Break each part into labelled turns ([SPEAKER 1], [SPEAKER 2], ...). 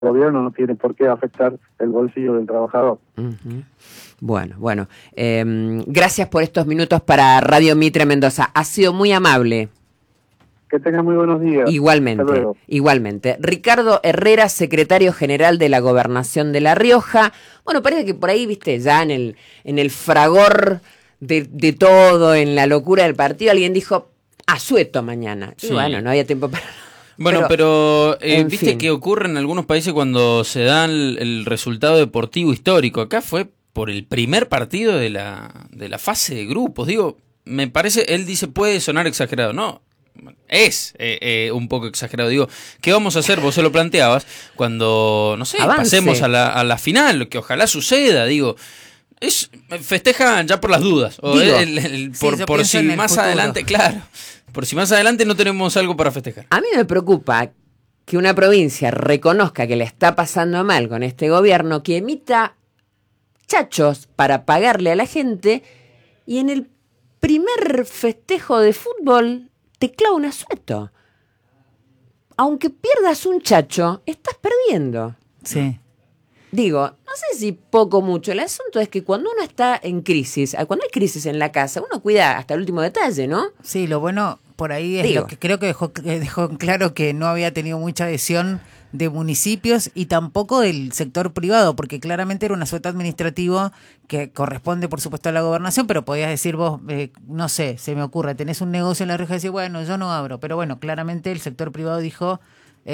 [SPEAKER 1] gobierno no tiene por qué afectar el bolsillo del trabajador.
[SPEAKER 2] Uh-huh. Bueno. Gracias por estos minutos para Radio Mitre Mendoza. Ha sido muy amable.
[SPEAKER 1] Que tengan muy buenos días.
[SPEAKER 2] Igualmente. Ricardo Herrera, secretario general de la Gobernación de La Rioja. Bueno, parece que por ahí, viste, ya en el fragor de todo, en la locura del partido, alguien dijo, asueto mañana. Y bueno, no había tiempo para...
[SPEAKER 3] Bueno, pero viste
[SPEAKER 2] fin.
[SPEAKER 3] que ocurre en algunos países cuando se da el resultado deportivo histórico. Acá fue por el primer partido de la fase de grupos. Digo, me parece, él dice, puede sonar exagerado. No, es un poco exagerado. Digo, ¿qué vamos a hacer? Vos se lo planteabas cuando, no sé, pasemos a la final, que ojalá suceda. Digo, festejan ya por las dudas. O por si más adelante, claro. Por si más adelante no tenemos algo para festejar.
[SPEAKER 2] A mí me preocupa que una provincia reconozca que le está pasando mal con este gobierno, que emita chachos para pagarle a la gente y en el primer festejo de fútbol te clava un asueto. Aunque pierdas un chacho, estás perdiendo.
[SPEAKER 4] Sí.
[SPEAKER 2] Digo, no sé si poco o mucho. El asunto es que cuando uno está en crisis, cuando hay crisis en la casa, uno cuida hasta el último detalle, ¿no?
[SPEAKER 4] Sí, lo bueno por ahí es lo que creo que dejó claro que no había tenido mucha adhesión de municipios y tampoco del sector privado, porque claramente era un asueto administrativo que corresponde, por supuesto, a la gobernación, pero podías decir vos, no sé, se me ocurre, tenés un negocio en La Rioja y decís, bueno, yo no abro, pero bueno, claramente el sector privado dijo,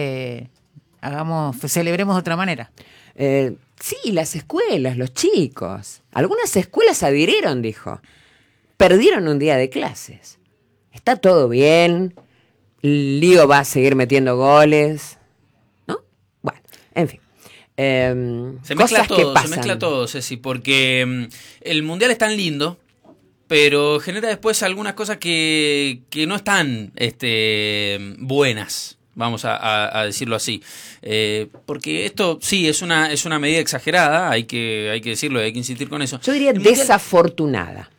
[SPEAKER 4] celebremos de otra manera.
[SPEAKER 2] Sí, las escuelas, los chicos. Algunas escuelas adhirieron, dijo. Perdieron un día de clases. Está todo bien. Lío va a seguir metiendo goles. ¿No? Bueno, en fin.
[SPEAKER 3] Se mezcla todo, Ceci, porque el Mundial es tan lindo, pero genera después algunas cosas que no están buenas. Vamos a decirlo así. Porque esto sí es una medida exagerada, hay que decirlo, hay que insistir con eso.
[SPEAKER 2] Yo diría desafortunada.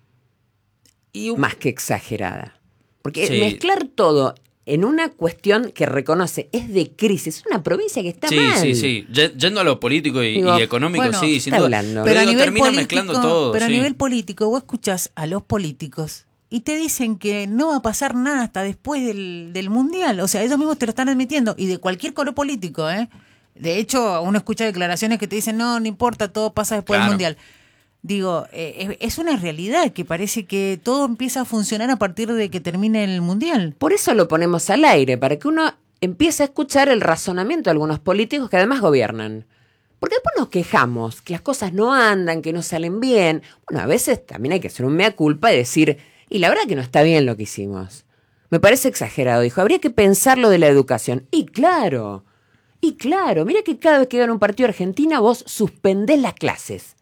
[SPEAKER 2] Más que exagerada. Porque mezclar todo en una cuestión que reconoce es de crisis, es una provincia que está mal.
[SPEAKER 3] Sí. Yendo a lo político y económico,
[SPEAKER 2] bueno,
[SPEAKER 3] sí, sin duda.
[SPEAKER 2] Hablando.
[SPEAKER 4] Pero a nivel
[SPEAKER 3] termina
[SPEAKER 4] político,
[SPEAKER 3] mezclando todo.
[SPEAKER 4] Pero a nivel político, vos escuchás a los políticos y te dicen que no va a pasar nada hasta después del Mundial. O sea, ellos mismos te lo están admitiendo. Y de cualquier color político, ¿eh? De hecho, uno escucha declaraciones que te dicen, no importa, todo pasa después del Mundial. Digo, es una realidad que parece que todo empieza a funcionar a partir de que termine el Mundial.
[SPEAKER 2] Por eso lo ponemos al aire, para que uno empiece a escuchar el razonamiento de algunos políticos que además gobiernan. Porque después nos quejamos, que las cosas no andan, que no salen bien. Bueno, a veces también hay que hacer un mea culpa y decir... Y la verdad que no está bien lo que hicimos. Me parece exagerado, dijo. Habría que pensar lo de la educación. Y claro, mira que cada vez que gana un partido de Argentina vos suspendés las clases.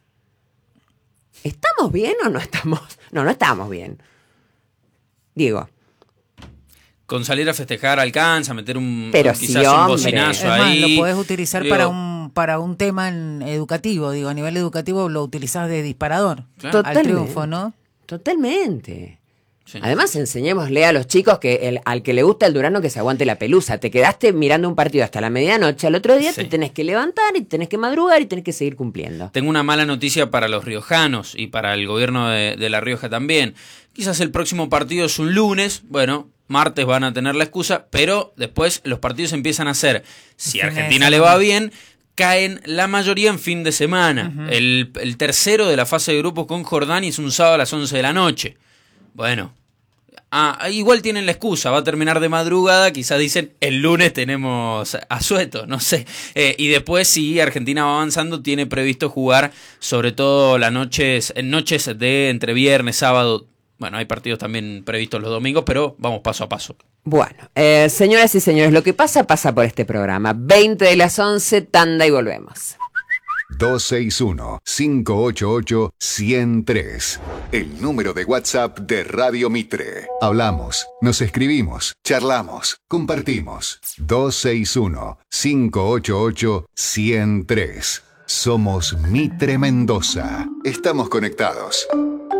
[SPEAKER 2] ¿Estamos bien o no estamos? No estamos bien. Diego.
[SPEAKER 3] Con salir a festejar alcanza, meter un bocinazo ahí.
[SPEAKER 4] Lo podés utilizar para un tema educativo. Digo, a nivel educativo lo utilizás de disparador.
[SPEAKER 2] Claro.
[SPEAKER 4] Al triunfo, ¿no?
[SPEAKER 2] Totalmente. Sí. Además, enseñémosle a los chicos que al que le gusta el Durano que se aguante la pelusa. Te quedaste mirando un partido hasta la medianoche, al otro día te tenés que levantar y tenés que madrugar y tenés que seguir cumpliendo.
[SPEAKER 3] Tengo una mala noticia para los riojanos y para el gobierno de La Rioja también. Quizás el próximo partido es un lunes, bueno, martes van a tener la excusa, pero después los partidos empiezan a ser, si a Argentina le va bien, caen la mayoría en fin de semana. Uh-huh. El tercero de la fase de grupos con Jordania es un sábado a las 11 de la noche. Bueno, igual tienen la excusa, va a terminar de madrugada, quizás dicen el lunes tenemos asueto, no sé. Y después, si Argentina va avanzando, tiene previsto jugar sobre todo en noches de entre viernes, sábado. Bueno, hay partidos también previstos los domingos, pero vamos paso a paso.
[SPEAKER 2] Bueno, señoras y señores, lo que pasa por este programa. 20 de las 11, tanda y volvemos.
[SPEAKER 5] 261-588-103. El número de WhatsApp de Radio Mitre. Hablamos, nos escribimos, charlamos, compartimos. 261-588-103. Somos Mitre Mendoza. Estamos conectados.